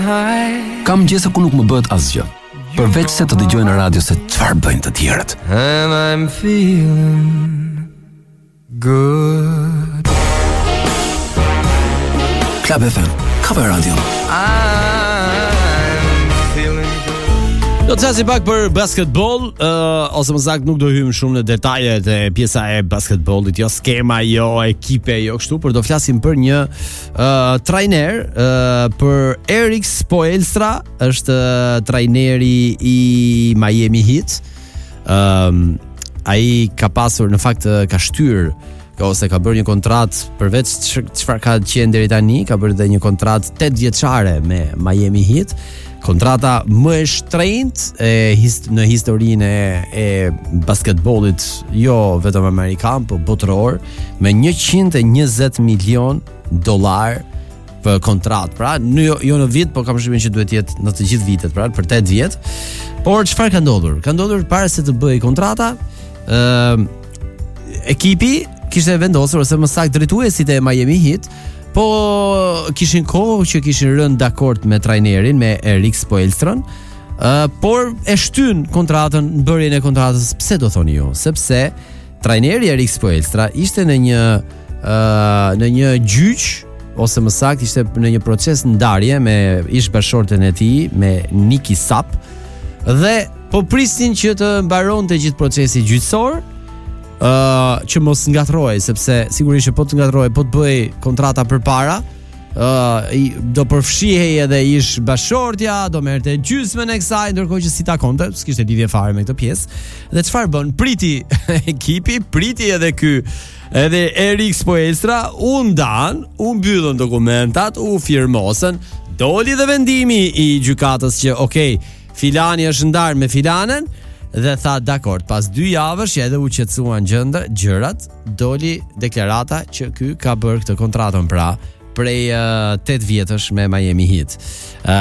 Kam gjesa ku nuk më bëhet asgjë, përveç se të dëgjoj në radio se çfarë bëjnë të tjerët. And I'm feeling good. Club FM, Cover Radio. Do të thasi pak për basketball, ose më saktë nuk do hym shumë në detajet e pjesa e basketbollit, jo skema, jo ekipe, jo kështu, por do flasim për një trajner, për Erik Spoelstra, është trajneri i Miami Heat. Ai ka pasur, në fakt ka shtyr ose ka bërë një kontratë përveç çfarë ka qenë deri tani, ka bërë edhe një kontratë 8 vjeçare me Miami Heat. Kontrata më e shtrenjtë në historinë e basketbollit, jo vetëm amerikan, por botëror, me 120 milion dollar për kontratë. Pra, jo në vit, por kam përshtypjen që duhet jetë në të gjithë vitet, pra, për 8 vjet. Por çfarë ka ndodhur? Ka ndodhur para se të bëjë kontrata, ekipi kishte vendosur, ose më saktë drejtuesit e Miami Heat, po kishin kohë që kishin rënë dakord me trajnerin, me Erik Spoelstron, por e shtyn kontratën, në bërjen e kontratës. Pse do thoni ju? Sepse trajneri Erik Spoelstra ishte në një gjyq, ose më saktë ishte në një proces ndarje me ish bashkëshorten e tij, me Niki Sap, dhe po prisnin që të mbaronte gjithë procesi gjyqësor, që mos ngatrohej, sepse sigurisht që po të ngatrohej, po të bëj kontrata përpara, do përfshihej edhe ish bashkëshortja, do merrte gjysmën e kësaj, ndërkohë që si takonte, s'kishte lidhje fare me këtë pjesë. Dhe çfarë bën? Priti ekipi, priti edhe edhe Erik Spoelstra, u ndan, u mbyllën dokumentat, u firmosën, doli dhe vendimi i gjykatës që okay, filani është ndarë me filanën, dhe tha dakord, pas 2 javësh që edhe u qetësuan gjërat, doli deklarata që ky ka bërë këtë kontratën, pra prej 8 vjetësh me Miami Heat.